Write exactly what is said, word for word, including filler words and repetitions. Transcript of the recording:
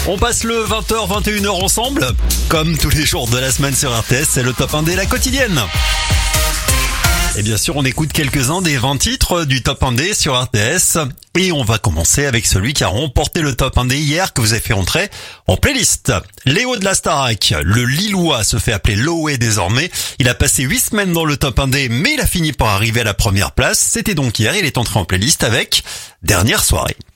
On passe le vingt heures vingt et une heures ensemble. Comme tous les jours de la semaine sur R T S, c'est le top un D, la quotidienne. Et bien sûr, on écoute quelques-uns des vingt titres du top un D sur R T S. Et on va commencer avec celui qui a remporté le top un D hier, que vous avez fait rentrer en playlist. Léo de la Starac, le Lillois, se fait appeler Loé désormais. Il a passé huit semaines dans le top un D, mais il a fini par arriver à la première place. C'était donc hier, il est entré en playlist avec Dernière soirée.